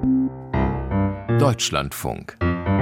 Deutschlandfunk.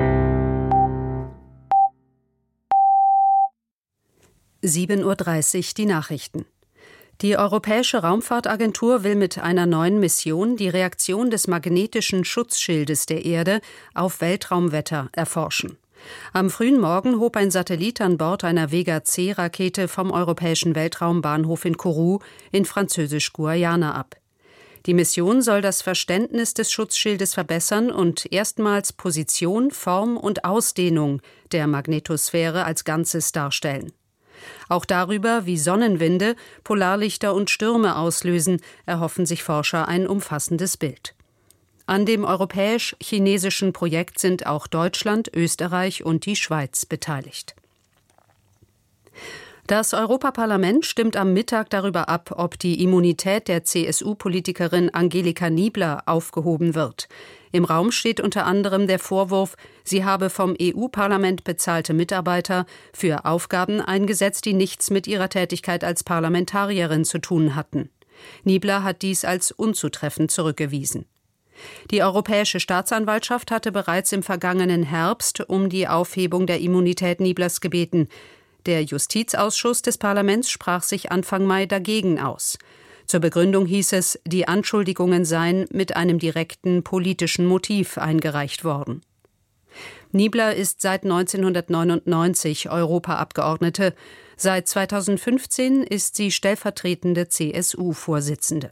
(7:30 Uhr) die Nachrichten. Die Europäische Raumfahrtagentur will mit einer neuen Mission die Reaktion des magnetischen Schutzschildes der Erde auf Weltraumwetter erforschen. Am frühen Morgen hob ein Satellit an Bord einer Vega-C-Rakete vom europäischen Weltraumbahnhof in Kourou in Französisch-Guayana ab. Die Mission soll das Verständnis des Schutzschildes verbessern und erstmals Position, Form und Ausdehnung der Magnetosphäre als Ganzes darstellen. Auch darüber, wie Sonnenwinde, Polarlichter und Stürme auslösen, erhoffen sich Forscher ein umfassendes Bild. An dem europäisch-chinesischen Projekt sind auch Deutschland, Österreich und die Schweiz beteiligt. Das Europaparlament stimmt am Mittag darüber ab, ob die Immunität der CSU-Politikerin Angelika Niebler aufgehoben wird. Im Raum steht unter anderem der Vorwurf, sie habe vom EU-Parlament bezahlte Mitarbeiter für Aufgaben eingesetzt, die nichts mit ihrer Tätigkeit als Parlamentarierin zu tun hatten. Niebler hat dies als unzutreffend zurückgewiesen. Die Europäische Staatsanwaltschaft hatte bereits im vergangenen Herbst um die Aufhebung der Immunität Nieblers gebeten. Der Justizausschuss des Parlaments sprach sich Anfang Mai dagegen aus. Zur Begründung hieß es, die Anschuldigungen seien mit einem direkten politischen Motiv eingereicht worden. Niebler ist seit 1999 Europaabgeordnete. Seit 2015 ist sie stellvertretende CSU-Vorsitzende.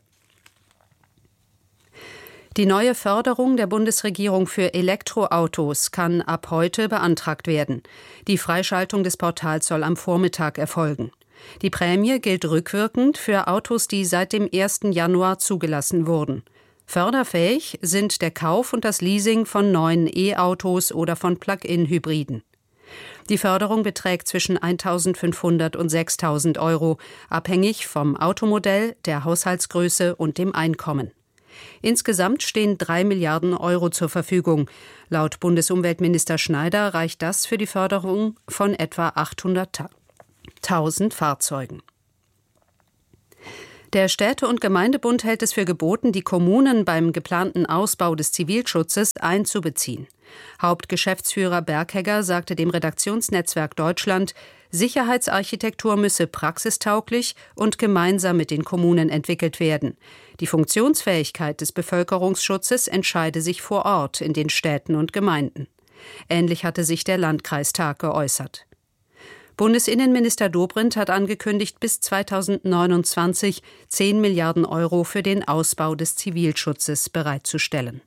Die neue Förderung der Bundesregierung für Elektroautos kann ab heute beantragt werden. Die Freischaltung des Portals soll am Vormittag erfolgen. Die Prämie gilt rückwirkend für Autos, die seit dem 1. Januar zugelassen wurden. Förderfähig sind der Kauf und das Leasing von neuen E-Autos oder von Plug-in-Hybriden. Die Förderung beträgt zwischen 1.500 und 6.000 Euro, abhängig vom Automodell, der Haushaltsgröße und dem Einkommen. Insgesamt stehen 3 Milliarden Euro zur Verfügung. Laut Bundesumweltminister Schneider reicht das für die Förderung von etwa 800.000 Fahrzeugen. Der Städte- und Gemeindebund hält es für geboten, die Kommunen beim geplanten Ausbau des Zivilschutzes einzubeziehen. Hauptgeschäftsführer Berghegger sagte dem Redaktionsnetzwerk Deutschland, Sicherheitsarchitektur müsse praxistauglich und gemeinsam mit den Kommunen entwickelt werden. Die Funktionsfähigkeit des Bevölkerungsschutzes entscheide sich vor Ort in den Städten und Gemeinden. Ähnlich hatte sich der Landkreistag geäußert. Bundesinnenminister Dobrindt hat angekündigt, bis 2029 10 Milliarden Euro für den Ausbau des Zivilschutzes bereitzustellen.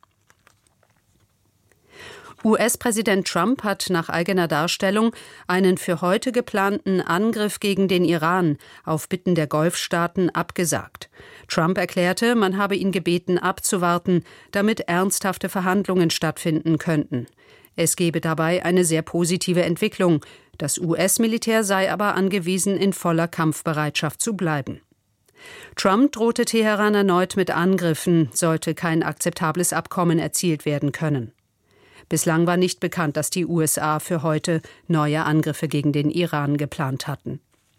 US-Präsident Trump hat nach eigener Darstellung einen für heute geplanten Angriff gegen den Iran auf Bitten der Golfstaaten abgesagt. Trump erklärte, man habe ihn gebeten, abzuwarten, damit ernsthafte Verhandlungen stattfinden könnten. Es gebe dabei eine sehr positive Entwicklung. Das US-Militär sei aber angewiesen, in voller Kampfbereitschaft zu bleiben. Trump drohte Teheran erneut mit Angriffen, sollte kein akzeptables Abkommen erzielt werden können. Bislang war nicht bekannt, dass die USA für heute neue Angriffe gegen den Iran geplant hatten.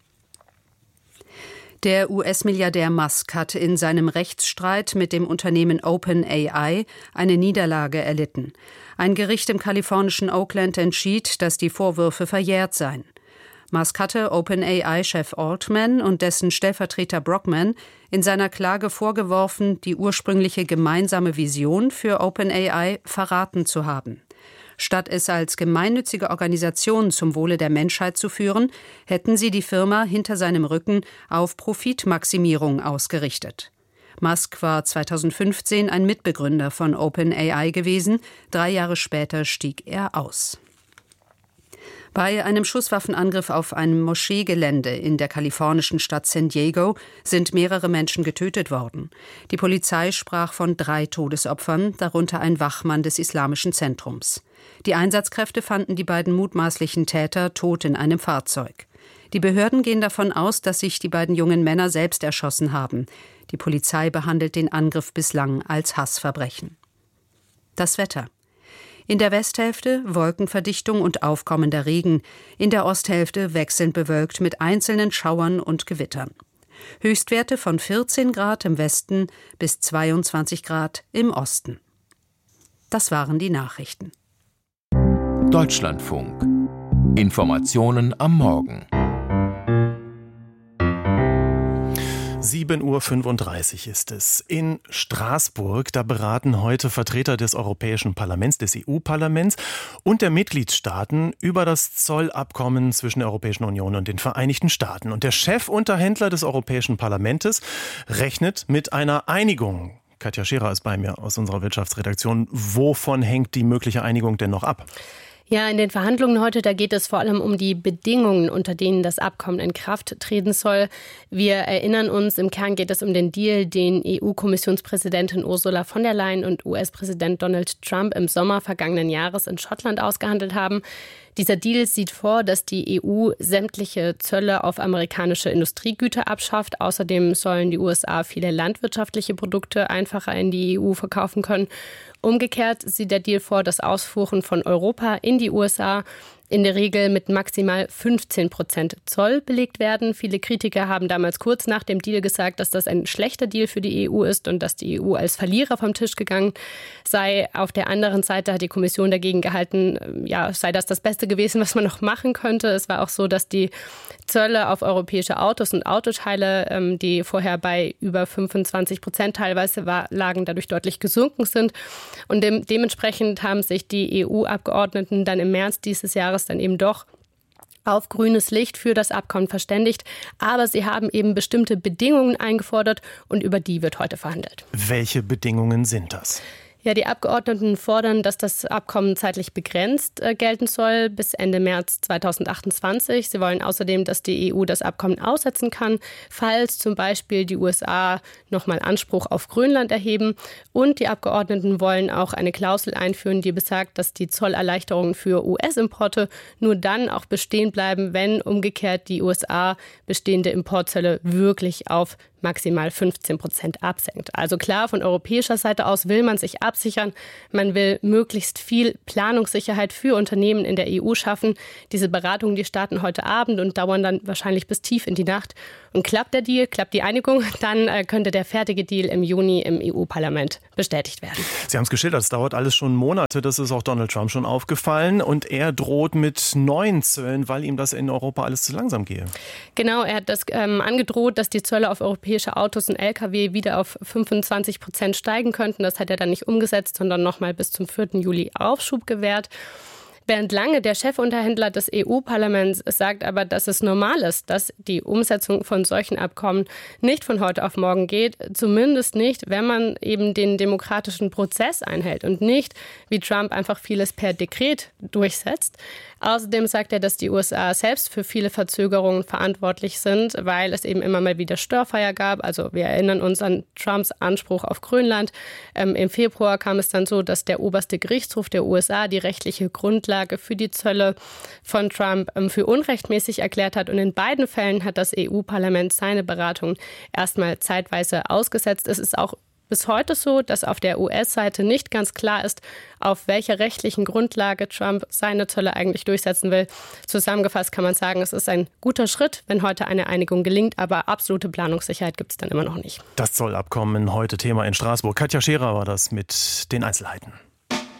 Der US-Milliardär Musk hat in seinem Rechtsstreit mit dem Unternehmen OpenAI eine Niederlage erlitten. Ein Gericht im kalifornischen Oakland entschied, dass die Vorwürfe verjährt seien. Musk hatte OpenAI-Chef Altman und dessen Stellvertreter Brockman in seiner Klage vorgeworfen, die ursprüngliche gemeinsame Vision für OpenAI verraten zu haben. Statt es als gemeinnützige Organisation zum Wohle der Menschheit zu führen, hätten sie die Firma hinter seinem Rücken auf Profitmaximierung ausgerichtet. Musk war 2015 ein Mitbegründer von OpenAI gewesen. 3 Jahre später stieg er aus. Bei einem Schusswaffenangriff auf einem Moscheegelände in der kalifornischen Stadt San Diego sind mehrere Menschen getötet worden. Die Polizei sprach von 3 Todesopfern, darunter ein Wachmann des Islamischen Zentrums. Die Einsatzkräfte fanden die beiden mutmaßlichen Täter tot in einem Fahrzeug. Die Behörden gehen davon aus, dass sich die beiden jungen Männer selbst erschossen haben. Die Polizei behandelt den Angriff bislang als Hassverbrechen. Das Wetter. In der Westhälfte Wolkenverdichtung und aufkommender Regen, in der Osthälfte wechselnd bewölkt mit einzelnen Schauern und Gewittern. Höchstwerte von 14 Grad im Westen bis 22 Grad im Osten. Das waren die Nachrichten. Deutschlandfunk. Informationen am Morgen. 7:35 Uhr ist es. In Straßburg, da beraten heute Vertreter des Europäischen Parlaments, des EU-Parlaments und der Mitgliedstaaten über das Zollabkommen zwischen der Europäischen Union und den Vereinigten Staaten. Und der Chefunterhändler des Europäischen Parlaments rechnet mit einer Einigung. Katja Scherer ist bei mir aus unserer Wirtschaftsredaktion. Wovon hängt die mögliche Einigung denn noch ab? Ja, in den Verhandlungen heute, da geht es vor allem um die Bedingungen, unter denen das Abkommen in Kraft treten soll. Wir erinnern uns, im Kern geht es um den Deal, den EU-Kommissionspräsidentin Ursula von der Leyen und US-Präsident Donald Trump im Sommer vergangenen Jahres in Schottland ausgehandelt haben. Dieser Deal sieht vor, dass die EU sämtliche Zölle auf amerikanische Industriegüter abschafft. Außerdem sollen die USA viele landwirtschaftliche Produkte einfacher in die EU verkaufen können. Umgekehrt sieht der Deal vor, dass Ausfuhren von Europa in die USA in der Regel mit maximal 15% Zoll belegt werden. Viele Kritiker haben damals kurz nach dem Deal gesagt, dass das ein schlechter Deal für die EU ist und dass die EU als Verlierer vom Tisch gegangen sei. Auf der anderen Seite hat die Kommission dagegen gehalten, ja, sei das Beste gewesen, was man noch machen könnte. Es war auch so, dass die Zölle auf europäische Autos und Autoteile, die vorher bei über 25% teilweise lagen, dadurch deutlich gesunken sind. Und dementsprechend haben sich die EU-Abgeordneten dann im März dieses Jahres dann eben doch auf grünes Licht für das Abkommen verständigt. Aber sie haben eben bestimmte Bedingungen eingefordert und über die wird heute verhandelt. Welche Bedingungen sind das? Ja, die Abgeordneten fordern, dass das Abkommen zeitlich begrenzt gelten soll bis Ende März 2028. Sie wollen außerdem, dass die EU das Abkommen aussetzen kann, falls zum Beispiel die USA nochmal Anspruch auf Grönland erheben. Und die Abgeordneten wollen auch eine Klausel einführen, die besagt, dass die Zollerleichterungen für US-Importe nur dann auch bestehen bleiben, wenn umgekehrt die USA bestehende Importzölle wirklich auf maximal 15% absenkt. Also klar, von europäischer Seite aus will man sich absichern. Man will möglichst viel Planungssicherheit für Unternehmen in der EU schaffen. Diese Beratungen, die starten heute Abend und dauern dann wahrscheinlich bis tief in die Nacht. Und klappt der Deal, klappt die Einigung, dann könnte der fertige Deal im Juni im EU-Parlament bestätigt werden. Sie haben es geschildert, es dauert alles schon Monate. Das ist auch Donald Trump schon aufgefallen. Und er droht mit neuen Zöllen, weil ihm das in Europa alles zu langsam gehe. Genau, er hat das angedroht, dass die Zölle auf europäische Autos und Lkw wieder auf 25% steigen könnten. Das hat er dann nicht umgesetzt, sondern nochmal bis zum 4. Juli Aufschub gewährt. Bernd Lange, der Chefunterhändler des EU-Parlaments, sagt aber, dass es normal ist, dass die Umsetzung von solchen Abkommen nicht von heute auf morgen geht. Zumindest nicht, wenn man eben den demokratischen Prozess einhält und nicht, wie Trump, einfach vieles per Dekret durchsetzt. Außerdem sagt er, dass die USA selbst für viele Verzögerungen verantwortlich sind, weil es eben immer mal wieder Störfeuer gab. Also wir erinnern uns an Trumps Anspruch auf Grönland. Im Februar kam es dann so, dass der oberste Gerichtshof der USA die rechtliche Grundlage für die Zölle von Trump für unrechtmäßig erklärt hat. Und in beiden Fällen hat das EU-Parlament seine Beratung erstmal zeitweise ausgesetzt. Es ist auch bis heute so, dass auf der US-Seite nicht ganz klar ist, auf welcher rechtlichen Grundlage Trump seine Zölle eigentlich durchsetzen will. Zusammengefasst kann man sagen, es ist ein guter Schritt, wenn heute eine Einigung gelingt, aber absolute Planungssicherheit gibt es dann immer noch nicht. Das Zollabkommen heute Thema in Straßburg. Katja Scherer war das mit den Einzelheiten.